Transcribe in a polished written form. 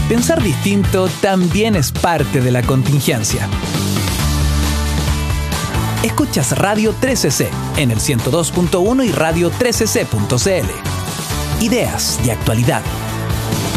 Pensar distinto también es parte de la contingencia. Escuchas Radio 13C en el 102.1 y radio13c.cl. Ideas de actualidad.